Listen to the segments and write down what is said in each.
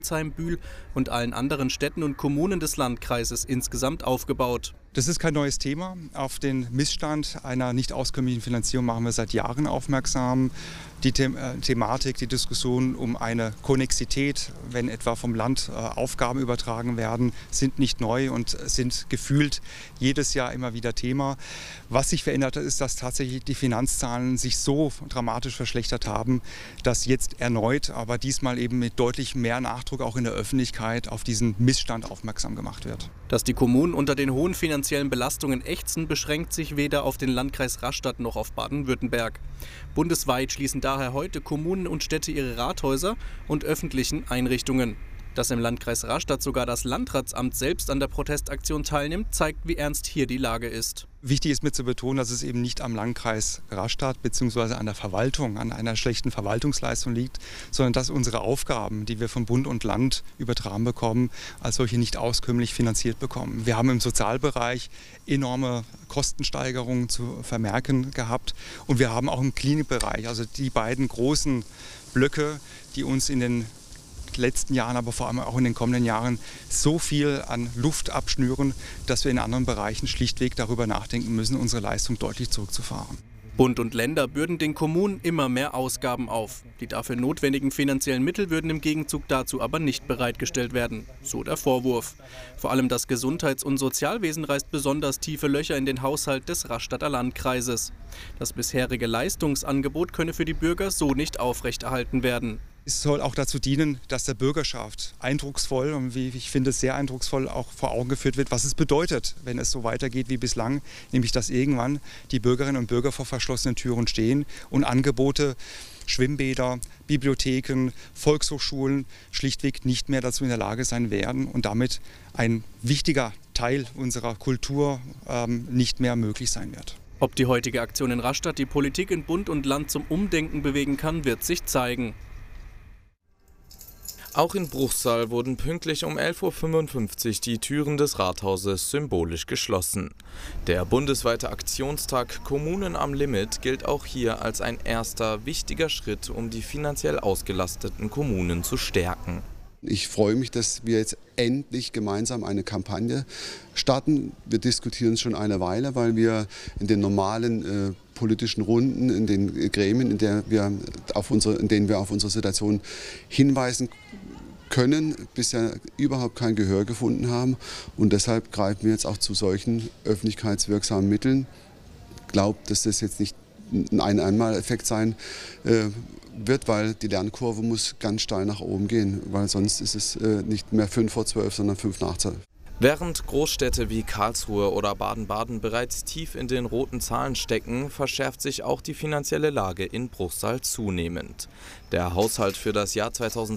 Bühl und allen anderen Städten und Kommunen des Landkreises insgesamt aufgebaut. Das ist kein neues Thema. Auf den Missstand einer nicht auskömmlichen Finanzierung machen wir seit Jahren aufmerksam. Die Thematik, die Diskussion um eine Konnexität, wenn etwa vom Land Aufgaben übertragen werden, sind nicht neu und sind gefühlt jedes Jahr immer wieder Thema. Was sich verändert hat, ist, dass tatsächlich die Finanzzahlen sich so dramatisch verschlechtert haben, dass jetzt erneut, aber diesmal eben mit deutlich mehr Nachdruck auch in der Öffentlichkeit auf diesen Missstand aufmerksam gemacht wird. Dass die Kommunen unter den hohen finanziellen Belastungen ächzen, beschränkt sich weder auf den Landkreis Rastatt noch auf Baden-Württemberg. Bundesweit schließen daher heute Kommunen und Städte ihre Rathäuser und öffentlichen Einrichtungen. Dass im Landkreis Rastatt sogar das Landratsamt selbst an der Protestaktion teilnimmt, zeigt, wie ernst hier die Lage ist. Wichtig ist mir zu betonen, dass es eben nicht am Landkreis Rastatt bzw. an der Verwaltung, an einer schlechten Verwaltungsleistung liegt, sondern dass unsere Aufgaben, die wir von Bund und Land übertragen bekommen, als solche nicht auskömmlich finanziert bekommen. Wir haben im Sozialbereich enorme Kostensteigerungen zu vermerken gehabt und wir haben auch im Klinikbereich, also die beiden großen Blöcke, die uns in den letzten Jahren, aber vor allem auch in den kommenden Jahren so viel an Luft abschnüren, dass wir in anderen Bereichen schlichtweg darüber nachdenken müssen, unsere Leistung deutlich zurückzufahren. Bund und Länder bürden den Kommunen immer mehr Ausgaben auf. Die dafür notwendigen finanziellen Mittel würden im Gegenzug dazu aber nicht bereitgestellt werden. So der Vorwurf. Vor allem das Gesundheits- und Sozialwesen reißt besonders tiefe Löcher in den Haushalt des Rastatter Landkreises. Das bisherige Leistungsangebot könne für die Bürger so nicht aufrechterhalten werden. Es soll auch dazu dienen, dass der Bürgerschaft eindrucksvoll und wie ich finde sehr eindrucksvoll auch vor Augen geführt wird, was es bedeutet, wenn es so weitergeht wie bislang, nämlich dass irgendwann die Bürgerinnen und Bürger vor verschlossenen Türen stehen und Angebote, Schwimmbäder, Bibliotheken, Volkshochschulen schlichtweg nicht mehr dazu in der Lage sein werden und damit ein wichtiger Teil unserer Kultur nicht mehr möglich sein wird. Ob die heutige Aktion in Rastatt die Politik in Bund und Land zum Umdenken bewegen kann, wird sich zeigen. Auch in Bruchsal wurden pünktlich um 11:55 Uhr die Türen des Rathauses symbolisch geschlossen. Der bundesweite Aktionstag Kommunen am Limit gilt auch hier als ein erster wichtiger Schritt, um die finanziell ausgelasteten Kommunen zu stärken. Ich freue mich, dass wir jetzt endlich gemeinsam eine Kampagne starten. Wir diskutieren es schon eine Weile, weil wir in den normalen politischen Runden, in den Gremien, in denen wir auf unsere Situation hinweisen können, bisher überhaupt kein Gehör gefunden haben. Und deshalb greifen wir jetzt auch zu solchen öffentlichkeitswirksamen Mitteln. Ich glaube, dass das jetzt nicht ein Einmaleffekt sein wird, weil die Lernkurve muss ganz steil nach oben gehen, weil sonst ist es nicht mehr 5 vor 12, sondern 5 nach 12. Während Großstädte wie Karlsruhe oder Baden-Baden bereits tief in den roten Zahlen stecken, verschärft sich auch die finanzielle Lage in Bruchsal zunehmend. Der Haushalt für das Jahr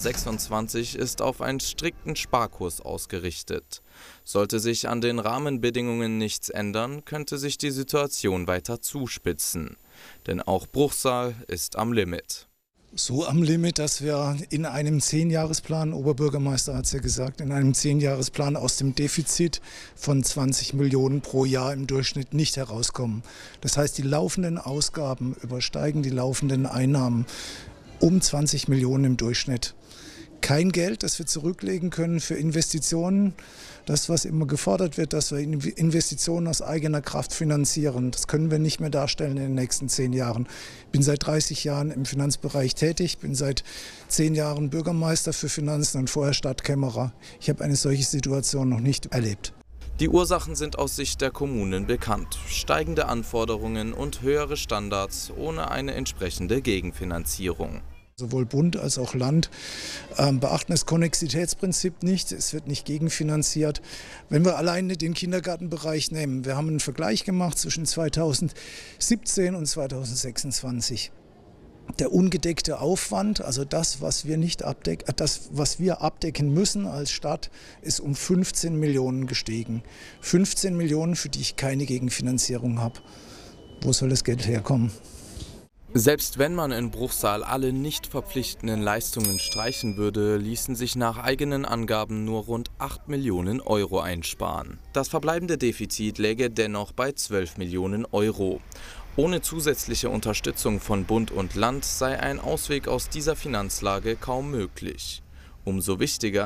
2026 ist auf einen strikten Sparkurs ausgerichtet. Sollte sich an den Rahmenbedingungen nichts ändern, könnte sich die Situation weiter zuspitzen. Denn auch Bruchsal ist am Limit. So am Limit, dass wir in einem 10-Jahresplan, Oberbürgermeister hat es ja gesagt, in einem 10-Jahresplan aus dem Defizit von 20 Millionen pro Jahr im Durchschnitt nicht herauskommen. Das heißt, die laufenden Ausgaben übersteigen die laufenden Einnahmen um 20 Millionen im Durchschnitt. Kein Geld, das wir zurücklegen können für Investitionen. Das, was immer gefordert wird, dass wir Investitionen aus eigener Kraft finanzieren, das können wir nicht mehr darstellen in den nächsten 10 Jahren. Ich bin seit 30 Jahren im Finanzbereich tätig, bin seit 10 Jahren Bürgermeister für Finanzen und vorher Stadtkämmerer. Ich habe eine solche Situation noch nicht erlebt. Die Ursachen sind aus Sicht der Kommunen bekannt. Steigende Anforderungen und höhere Standards ohne eine entsprechende Gegenfinanzierung. Sowohl Bund als auch Land beachten das Konnexitätsprinzip nicht. Es wird nicht gegenfinanziert. Wenn wir alleine den Kindergartenbereich nehmen, wir haben einen Vergleich gemacht zwischen 2017 und 2026. Der ungedeckte Aufwand, also das, was wir abdecken müssen als Stadt, ist um 15 Millionen gestiegen. 15 Millionen, für die ich keine Gegenfinanzierung habe. Wo soll das Geld herkommen? Selbst wenn man in Bruchsal alle nicht verpflichtenden Leistungen streichen würde, ließen sich nach eigenen Angaben nur rund 8 Millionen Euro einsparen. Das verbleibende Defizit läge dennoch bei 12 Millionen Euro. Ohne zusätzliche Unterstützung von Bund und Land sei ein Ausweg aus dieser Finanzlage kaum möglich. Umso wichtiger